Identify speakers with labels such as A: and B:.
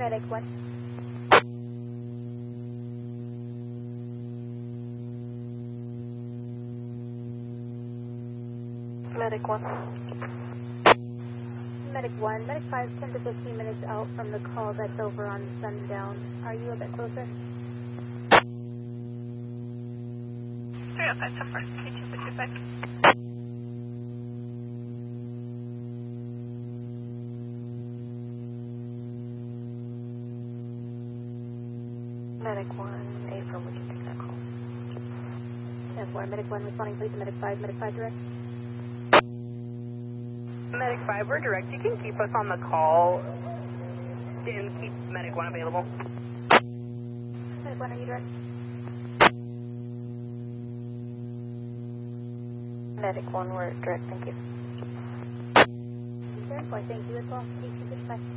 A: Medic 1.
B: Medic 1.
A: Medic 1. Medic 5, 10 to 15 minutes out from the call that's over on Sundown. Are you a bit closer?
B: 305, so far. K225. Medic 1, April, we can take that call.
A: 10-4, Medic 1 responding, please. Medic 5 direct.
C: Medic 5, we're direct. You can keep us on the call and keep Medic 1 available.
A: Medic 1, are you direct?
B: Medic 1, we're direct, thank you.
A: 10-4, thank you as well. K225.